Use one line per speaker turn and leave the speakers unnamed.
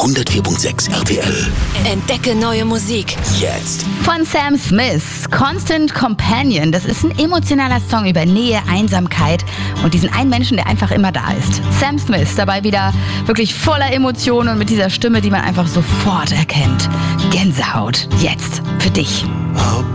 104.6 RTL.
Entdecke neue Musik.
Jetzt.
Von Sam Smith, Constant Companion. Das ist ein emotionaler Song über Nähe, Einsamkeit und diesen einen Menschen, der einfach immer da ist. Sam Smith, dabei wieder wirklich voller Emotionen und mit dieser Stimme, die man einfach sofort erkennt. Gänsehaut, jetzt für dich.